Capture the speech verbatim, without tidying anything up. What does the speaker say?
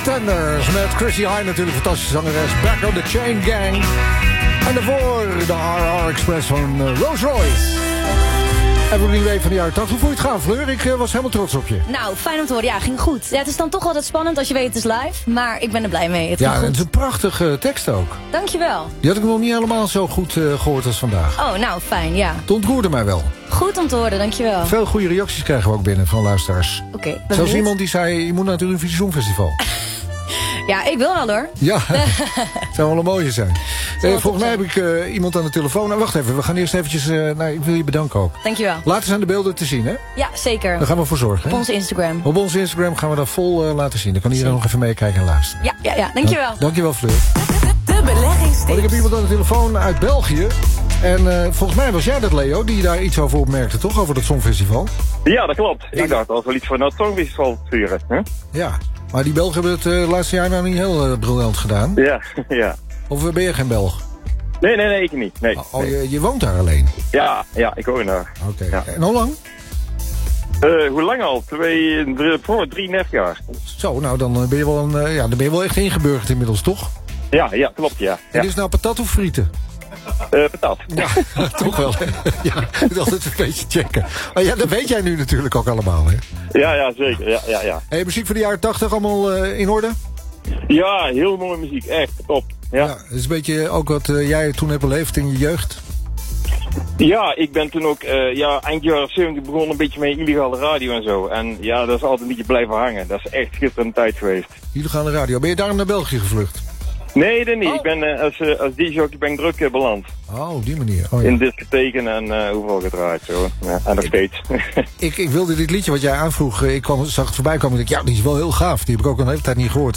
Pretenders met Chrissy Hynde, natuurlijk fantastische zangeres. Back on the Chain Gang. En daarvoor de R R Express van uh, Rolls Royce. Evergreen Wave van de jaren tachtig. Hoe vond je het gaan, Fleur? Ik uh, was helemaal trots op je. Nou, fijn om te horen. Ja, ging goed. Ja, het is dan toch altijd spannend als je weet het is live. Maar ik ben er blij mee. Het ja, ging goed. het is een prachtige uh, tekst ook. Dankjewel. Die had ik nog niet helemaal zo goed uh, gehoord als vandaag. Oh, nou, fijn, ja. Het ontroerde mij wel. Goed om te horen, dankjewel. Veel goede reacties krijgen we ook binnen van luisteraars. Oké. Okay, zelfs iemand die zei, je moet naar het Eurovisie Songfestival. Ja, ik wil wel hoor. Ja, het zou wel een mooie zijn. Eh, volgens mij heb ik uh, iemand aan de telefoon. Nou, wacht even, we gaan eerst eventjes... Uh, nou, ik wil je bedanken ook. Dankjewel. Later zijn de beelden te zien, hè? Ja, zeker. Daar gaan we voor zorgen. Op onze Instagram. Op onze Instagram gaan we dat vol uh, laten zien. Dan kan iedereen nog even meekijken en luisteren. Ja, ja, ja. Dankjewel. Dank, dankjewel, Fleur. De beleggingstips. Want ik heb iemand aan de telefoon uit België. En uh, volgens mij was jij dat, Leo, die daar iets over opmerkte, toch? Over dat Songfestival? Ja, dat klopt. Ik dacht al wel iets voor het Songfestival te sturen. Hè? Ja, maar die Belgen hebben het uh, laatste jaar nou niet heel uh, briljant gedaan. Ja, ja. Of ben je geen Belg? Nee, nee, nee, ik niet. Nee, oh, nee. Je, je woont daar alleen? Ja, ja, ik woon daar. Oké. Okay. Ja. En hoe lang? Uh, hoe lang al? Twee, drie, voor drieënhalf jaar. Zo, nou dan ben je wel een, uh, ja, dan ben je wel echt ingeburgerd inmiddels, toch? Ja, ja, klopt, ja. En ja. is nou patat of frieten? Uh, patat. Ja, toch wel. Hè? Ja, ik moet altijd een beetje checken. Maar ja, dat weet jij nu natuurlijk ook allemaal, hè? Ja, ja, zeker. Ja, ja, ja. Hey, muziek van de jaren tachtig, allemaal uh, in orde? Ja, heel mooie muziek. Echt, top. Ja, ja, het is een beetje ook wat uh, jij toen hebt beleefd in je jeugd. Ja, ik ben toen ook, uh, ja, eind jaren zeventig begonnen een beetje met illegale radio en zo. En ja, dat is altijd een beetje blijven hangen. Dat is echt schitterende tijd geweest. Illegale radio. Ben je daarom naar België gevlucht? Nee, dat niet. Oh. Ik ben uh, als, uh, als D J ben ik druk uh, beland. Oh, op die manier. Oh, ja. In discotheken en uh, hoeveel gedraaid zo. Ja, en nog steeds. ik, ik wilde dit liedje wat jij aanvroeg, ik kwam, zag het voorbij komen en ik dacht, ja, die is wel heel gaaf. Die heb ik ook een hele tijd niet gehoord.